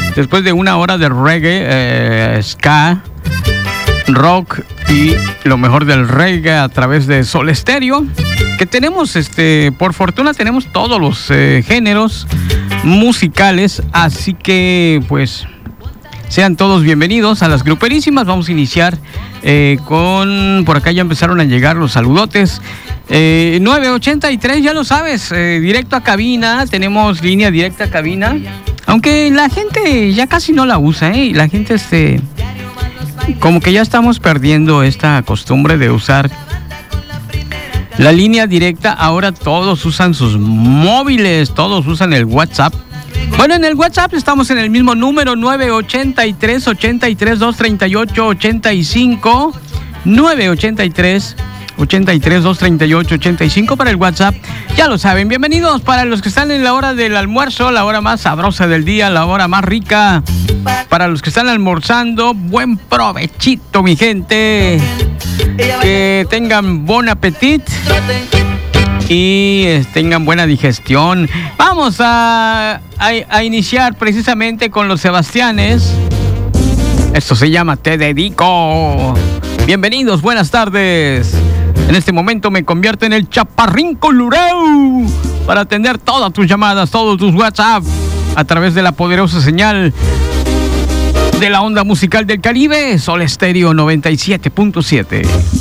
Después de una hora de reggae, ska, rock y lo mejor del reggae a través de Sol Estéreo, que tenemos, por fortuna tenemos todos los géneros musicales, así que pues sean todos bienvenidos a las gruperísimas. Vamos a iniciar por acá ya empezaron a llegar los saludotes. 983, ya lo sabes, directo a cabina, tenemos línea directa a cabina, aunque la gente ya casi no la usa, la gente como que ya estamos perdiendo esta costumbre de usar la línea directa. Ahora todos usan sus móviles, todos usan el WhatsApp. Bueno, en el WhatsApp estamos en el mismo número, 983 83 238 85, 983 83 238 85 para el WhatsApp. Ya lo saben, bienvenidos para los que están en la hora del almuerzo, la hora más sabrosa del día, la hora más rica. Para los que están almorzando, buen provechito, mi gente. Que tengan buen apetito y tengan buena digestión. Vamos a iniciar precisamente con los Sebastianes. Esto se llama Te Dedico. Bienvenidos, buenas tardes. En este momento me convierto en el Chaparrín Colorado para atender todas tus llamadas, todos tus WhatsApp a través de la poderosa señal de la onda musical del Caribe, Sol Estéreo 97.7.